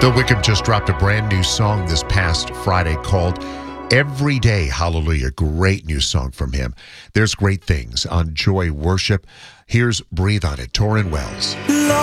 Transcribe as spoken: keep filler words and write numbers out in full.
Bill Wickham just dropped a brand new song this past Friday called Every Day Hallelujah. Great new song from him. There's great things on Joy Worship. Here's Breathe on It, Torrin Wells.